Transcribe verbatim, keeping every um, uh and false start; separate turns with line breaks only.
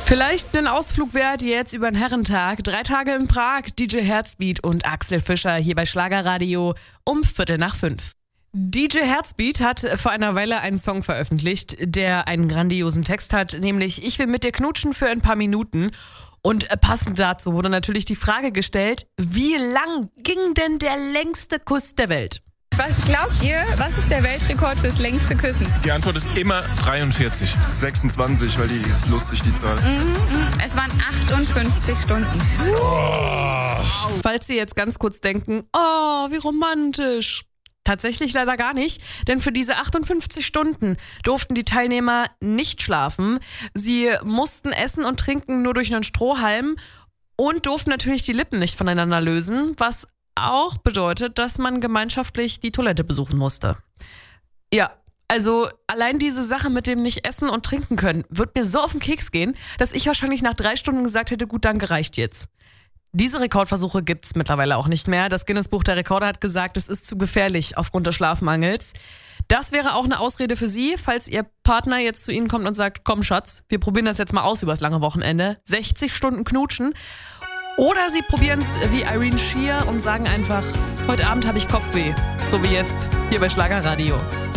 Vielleicht einen Ausflug wert jetzt über den Herrentag. Drei Tage in Prag, D J Herzbeat und Axel Fischer hier bei Schlagerradio um Viertel nach fünf. D J Herzbeat hat vor einer Weile einen Song veröffentlicht, der einen grandiosen Text hat, nämlich Ich will mit dir knutschen für ein paar Minuten. Und passend dazu wurde natürlich die Frage gestellt, wie lang ging denn der längste Kuss der Welt?
Was glaubt ihr, was ist der Weltrekord fürs längste Küssen?
Die Antwort ist immer dreiundvierzig.
sechsundzwanzig, weil die ist lustig, die Zahl.
Mhm, es waren achtundfünfzig Stunden.
Oh.
Falls Sie jetzt ganz kurz denken, oh, wie romantisch. Tatsächlich leider gar nicht, denn für diese achtundfünfzig Stunden durften die Teilnehmer nicht schlafen. Sie mussten essen und trinken nur durch einen Strohhalm und durften natürlich die Lippen nicht voneinander lösen, was auch bedeutet, dass man gemeinschaftlich die Toilette besuchen musste. Ja, also allein diese Sache mit dem nicht essen und trinken können, wird mir so auf den Keks gehen, dass ich wahrscheinlich nach drei Stunden gesagt hätte, gut, danke, reicht jetzt. Diese Rekordversuche gibt's mittlerweile auch nicht mehr. Das Guinness-Buch der Rekorde hat gesagt, es ist zu gefährlich aufgrund des Schlafmangels. Das wäre auch eine Ausrede für Sie, falls Ihr Partner jetzt zu Ihnen kommt und sagt, komm Schatz, wir probieren das jetzt mal aus übers lange Wochenende. sechzig Stunden knutschen. Oder Sie probieren es wie Irene Shear und sagen einfach, heute Abend habe ich Kopfweh. So wie jetzt hier bei Schlagerradio.